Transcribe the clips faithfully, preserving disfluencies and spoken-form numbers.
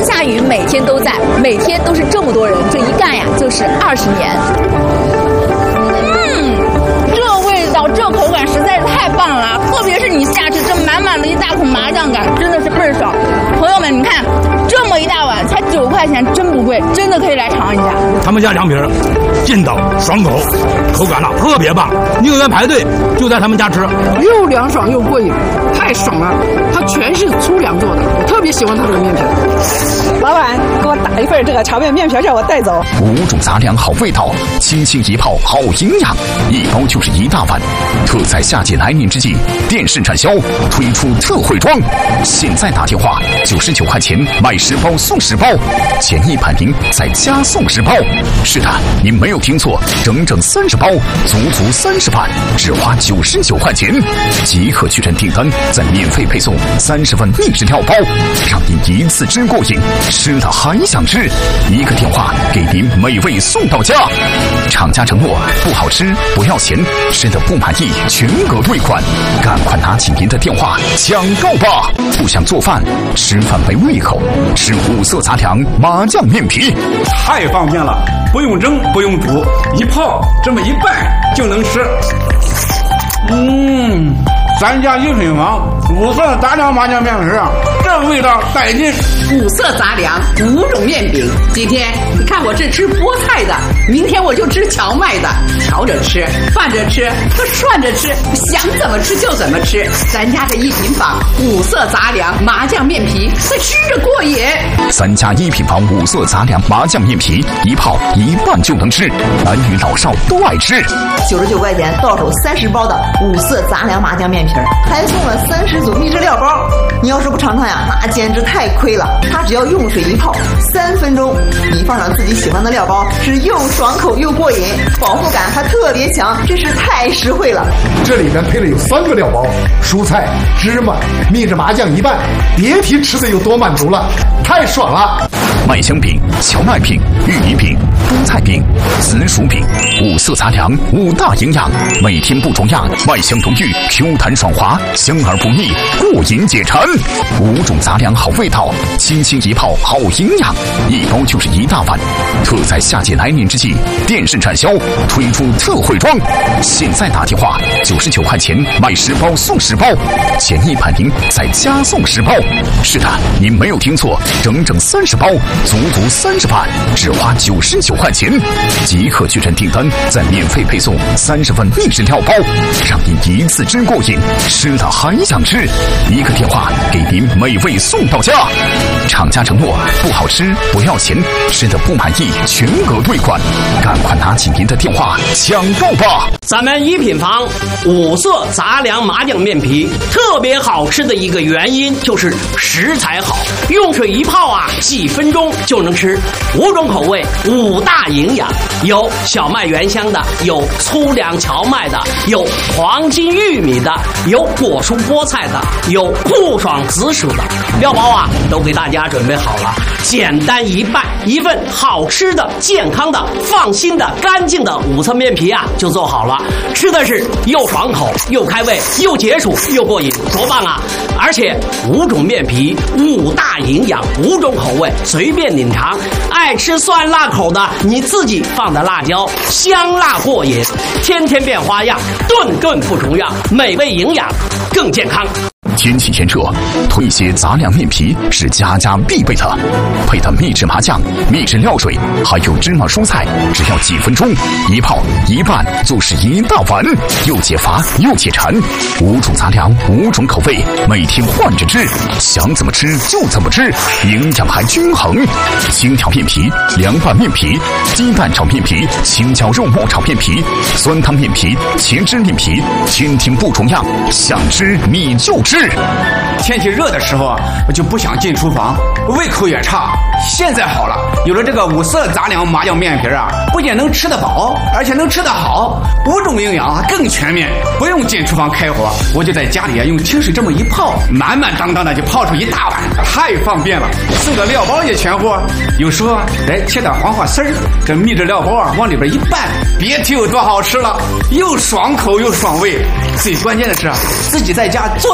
下雨每天都在，每天都是这么多人，这一干呀就是二十年。嗯，这味道这口感实在是太棒了，特别是你下吃这满满的一大口麻酱感，真的是倍儿爽。朋友们，你看这么一大碗才九块钱，真不贵，真的可以来尝一下。 他们家凉皮劲道爽口，口感了特别棒，宁愿排队就在他们家吃， 又凉爽又过瘾，太爽了！它全是粗粮做的，我特别喜欢它这个面皮。 老板，给我打一份这个荞面面皮，让我带走。 五种杂粮好味道，轻轻一泡好营养，一包就是一大碗。特在夏季来临之际，电视产销推出特惠装，现在打电话九十九块钱买十包送十包，简易排名再加送十包。是的，您没有听错，整整三十包，足足三十碗，只花九十九块钱。即可确认订单，再免费配送三十份秘制料包，让您一次吃过瘾，吃了还想吃。一个电话给您美味送到家。厂家承诺不好吃不要钱，吃的不满意全额退款。赶快拿起您的电话抢购吧！不想做饭，吃饭没胃口，吃五色杂粮麻酱面皮， 太方便了，不用蒸不用煮，一泡这么一拌就能吃。嗯，咱家一品房五色杂粮麻酱面皮啊，这味道带劲。 五色杂粮，五种面饼。今天你看我这吃菠菜的，明天我就吃荞麦的，调着吃，拌着吃，涮着吃，想怎么吃就怎么吃。咱家这一品坊五色杂粮麻酱面皮，它吃着过瘾。 咱家一品坊五色杂粮麻酱面皮，一泡一拌就能吃，男女老少都爱吃。 九十九块钱到手三十包的五色杂粮麻酱面皮，还送了三十组秘制料包。你要是不尝尝呀，那简直太亏了。它只要用水一泡，三分钟，你放上自己喜欢的料包，是又爽口又过瘾，饱腹感还特别强，真是太实惠了。 这里面配了有三个料包，蔬菜、芝麻、秘制麻酱一拌，别提吃的有多满足了，太爽了。 麦香饼、荞麦饼、玉米饼、菠菜饼、紫薯饼，五色杂粮五大营养，每天不重样，麦香浓郁 ，Q 弹爽滑，香而不腻，过瘾解馋。五种杂粮好味道，轻轻一泡好营养，一包就是一大碗。特在夏季来临之际，电视产销推出特惠装，现在打电话九十九块钱买十包送十包，简易排名再加送十包。是的，您没有听错，整整三十包，足足三十碗，只花九十九块钱。即可确认订单，再免费配送三十份秘制料包，让您一次吃过瘾，吃了还想吃。一个电话给您美味送到家。厂家承诺不好吃不要钱，吃的不满意全额退款。赶快拿起您的电话抢购吧！ 咱们一品坊五色杂粮麻酱面皮特别好吃的一个原因就是食材好，用水一泡啊，几分钟就能吃。五种口味，五大营养，有小麦原香的，有粗粮荞麦的，有黄金玉米的，有果蔬菠菜的，有酷爽紫薯的。料包啊，都给大家准备好了，简单一拌，一份好吃的、健康的、放心的、干净的五色面皮啊，就做好了。吃的是又爽口、又开胃、又解暑、又过瘾，多棒啊！而且五种面皮，五大营养，五种口味，随便品尝。爱吃酸辣口的，你自己放的辣椒，香辣过瘾。天天变花样，顿顿不重样，美味营养，更健康。 天气炎热，推些杂粮面皮是家家必备的，配的秘制麻酱、秘制料水，还有芝麻蔬菜，只要几分钟，一泡一拌就是一大碗，又解乏又解馋。五种杂粮，五种口味，每天换着吃，想怎么吃就怎么吃，营养还均衡。青条面皮、凉拌面皮、鸡蛋炒面皮、青椒肉末炒面皮、酸汤面皮、茄汁面皮，天天不重样，想吃你就吃。 天气热的时候啊，我就不想进厨房，胃口也差。现在好了，有了这个五色杂粮麻酱面皮啊，不仅能吃得饱，而且能吃得好，五种营养更全面，不用进厨房开火，我就在家里啊用清水这么一泡，满满当当的就泡出一大碗，太方便了。四个料包也全乎，有时候来切点黄瓜丝儿，这秘制料包啊往里边一拌，别提有多好吃了，又爽口又爽胃。最关键的是自己在家做的。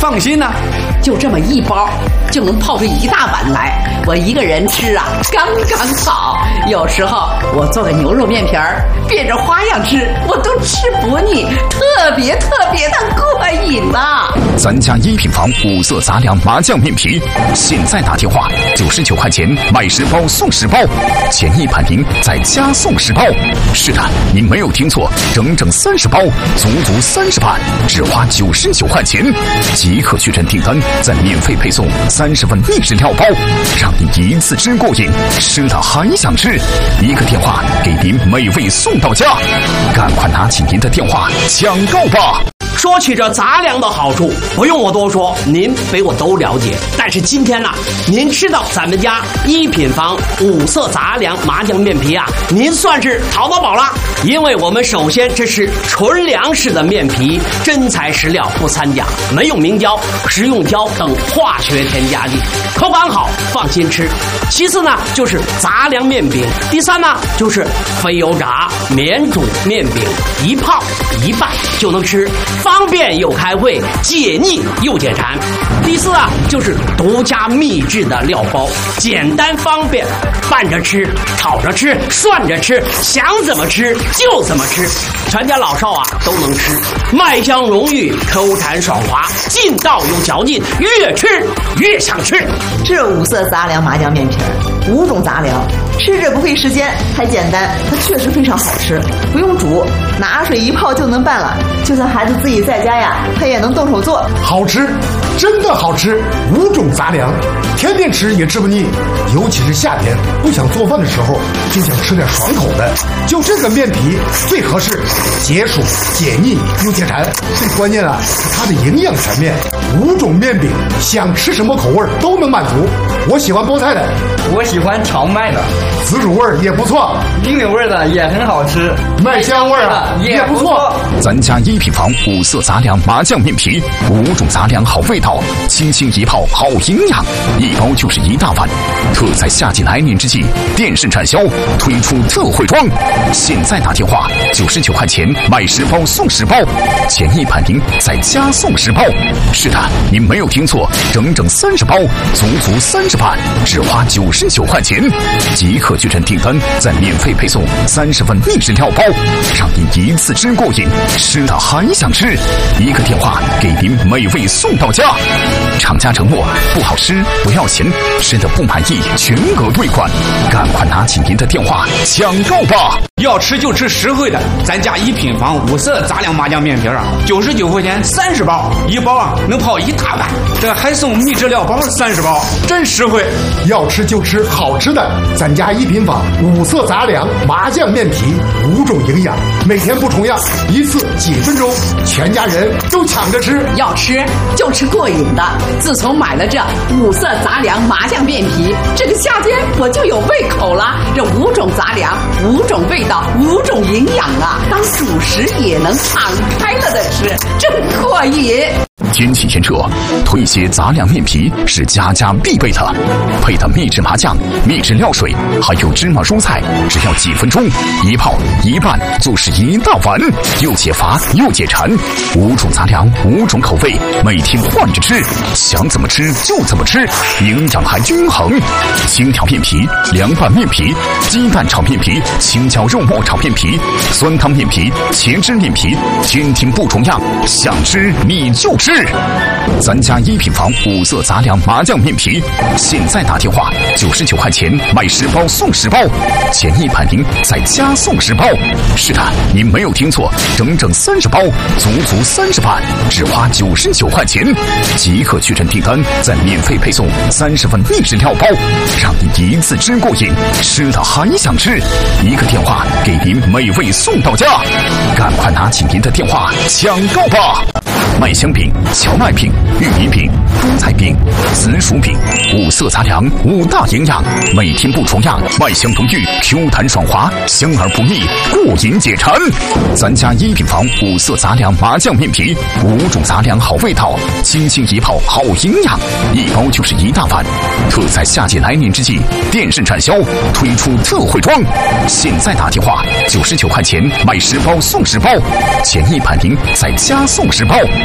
放心呢。 就这么一包，就能泡出一大碗来，我一个人吃啊，刚刚好。有时候我做个牛肉面皮儿，变着花样吃，我都吃不腻，特别特别的过瘾呐。 咱家一品房五色杂粮麻酱面皮，现在打电话九十九块钱买十包送十包，前一排名再加送十包。是的，你没有听错，整整三十包，足足三十版，只花九十九块钱，即刻确认订单，再免费配送三十份秘制料包，让你一次吃过瘾，吃了还想吃。一个电话给您美味送到家，赶快拿起您的电话抢购吧。 说起这杂粮的好处，不用我多说，您比我都了解。但是今天呢、啊，您吃到咱们家一品房五色杂粮麻酱面皮啊，您算是淘到宝了。因为我们首先这是纯粮食的面皮，真材实料，不掺假，没有明胶、食用胶等化学添加剂，口感好，放心吃。其次呢，就是杂粮面饼。第三呢，就是非油炸免煮面饼，一泡一拌就能吃。方便又开胃，解腻又解馋。第四啊，就是独家秘制的料包，简单方便，拌着吃、炒着吃、涮着吃，想怎么吃就怎么吃，全家老少啊都能吃，麦香浓郁，口弹爽滑，劲道有嚼劲，越吃越想吃。 这五色杂粮麻酱面皮儿，五种杂粮，吃着不费时间，还简单，它确实非常好吃，不用煮，拿水一泡就能拌了。就算孩子自己在家呀，他也能动手做， 好吃，真的好吃。五种杂粮，天天吃也吃不腻，尤其是夏天不想做饭的时候，就想吃点爽口的，就这个面皮最合适，解暑解腻又解馋。最关键啊，是它的营养全面，五种面饼，想吃什么口味都能满足。我喜欢菠菜的， 我喜欢荞麦的， 紫薯味儿也不错， 冰柳味的也很好吃， 麦香味儿的也不错。 咱家一品房五色杂粮麻酱面皮，五种杂粮好味道，轻轻一泡好营养，一包就是一大碗。特在夏季来临之际，电视产销，推出特惠装，现在打电话九十九块钱买十包送十包，前一排名再加送十包。是的，你没有听错，整整三十包，足足三十版，只花九十九块钱，即刻确认订单，再免费配送三十份秘制料包，让你一次吃过瘾，吃了还想吃。一个电话给您美味送到家，厂家承诺不好吃不要钱，吃的不满意全额退款，赶快拿起您的电话抢购吧。 要吃就吃实惠的，咱家一品房五色杂粮麻酱面皮啊，九十九块钱三十包，一包啊能泡一大碗，这还送秘制料包三十包，真实惠。 要吃就吃好吃的，咱家一品坊五色杂粮麻酱面皮，五种营养，每天不重样，一次几分钟，全家人都抢着吃。 要吃就吃过瘾的。自从买了这五色杂粮麻酱面皮，这个夏天我就有胃口了。这五种杂粮，五种味道，五种营养啊，当主食也能敞开了的吃，真过瘾。 天气炎热，推些杂粮面皮是家家必备的，配的秘制麻酱、秘制料水，还有芝麻蔬菜，只要几分钟，一泡一拌就是一大碗，又解乏又解馋。五种杂粮，五种口味，每天换着吃，想怎么吃就怎么吃，营养还均衡。青条面皮、凉拌面皮、鸡蛋炒面皮、青椒肉末炒面皮、酸汤面皮、茄汁面皮，天天不重样，想吃你就吃。咱家一品房五色杂粮麻酱面皮，现在打电话九十九块钱买十包送十包，前一排名再加送十包。是的，你没有听错，整整三十包，足足三十版，只花九十九块钱，即刻确认订单，再免费配送三十份秘制料包，让你一次吃过瘾，吃了还想吃。一个电话给您美味送到家，赶快拿起您的电话抢购吧。麦香饼、荞麦饼、玉米饼、菠菜饼、紫薯饼，五色杂粮，五大营养，每天不重样，麦香浓郁，Q 弹爽滑，香而不腻，过瘾解馋。咱家一品房五色杂粮麻酱面皮，五种杂粮好味道，轻轻一泡好营养，一包就是一大碗。特在夏季来临之际，电视产销，推出特惠装，现在打电话九十九块钱买十包送十包，前一排名再加送十包。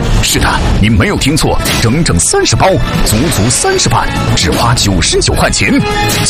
是的，你没有听错，整整三十包，足足三十碗，只花九十九块钱。